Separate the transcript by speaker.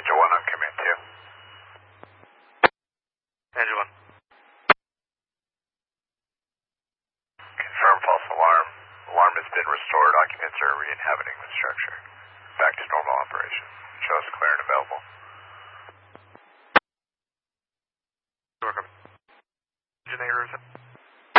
Speaker 1: Angel 1 on command 2.
Speaker 2: Angel 1.
Speaker 1: Confirm false alarm. Alarm has been restored. Occupants are re-inhabiting the structure. Back to normal operation. Show us clear and available.